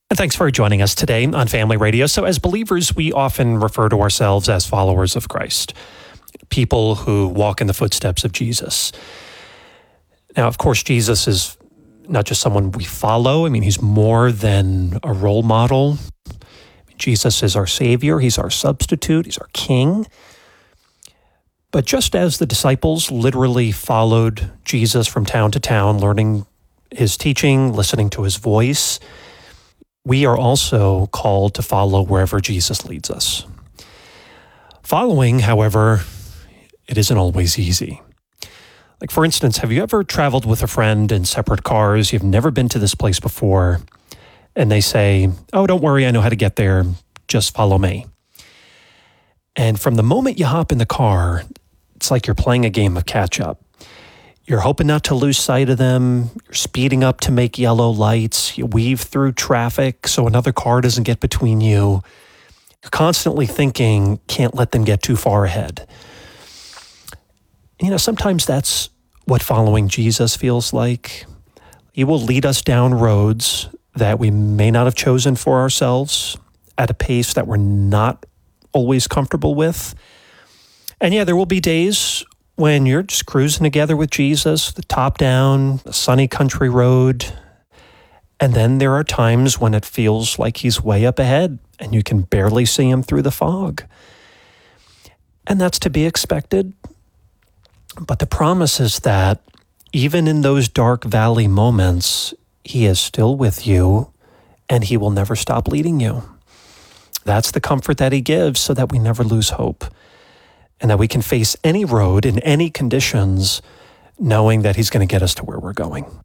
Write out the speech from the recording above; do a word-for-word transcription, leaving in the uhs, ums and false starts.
And thanks for joining us today on Family Radio. So as believers, we often refer to ourselves as followers of Christ, people who walk in the footsteps of Jesus. Now, of course, Jesus is not just someone we follow. I mean, he's more than a role model. Jesus is our Savior. He's our substitute. He's our King. But just as the disciples literally followed Jesus from town to town, learning his teaching, listening to his voice, we are also called to follow wherever Jesus leads us. Following, however, it isn't always easy. Like, for instance, have you ever traveled with a friend in separate cars? You've never been to this place before, and they say, "Oh, don't worry, I know how to get there. Just follow me." And from the moment you hop in the car, it's like you're playing a game of catch-up. You're hoping not to lose sight of them. You're speeding up to make yellow lights. You weave through traffic so another car doesn't get between you. You're constantly thinking, can't let them get too far ahead. You know, sometimes that's what following Jesus feels like. He will lead us down roads that we may not have chosen for ourselves at a pace that we're not always comfortable with. And yeah, there will be days when you're just cruising together with Jesus, the top down, a sunny country road. And then there are times when it feels like he's way up ahead and you can barely see him through the fog. And that's to be expected. But the promise is that even in those dark valley moments, he is still with you and he will never stop leading you. That's the comfort that he gives so that we never lose hope. And that we can face any road in any conditions, knowing that he's going to get us to where we're going.